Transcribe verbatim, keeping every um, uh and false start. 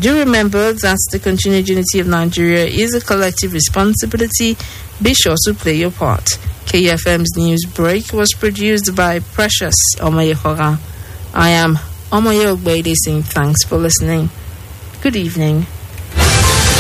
Do remember that the continued unity of Nigeria is a collective responsibility. Be sure to play your part. K U F M's news break was produced by Precious Omoyekora. I am Omoye Ogbede saying thanks for listening. Good evening.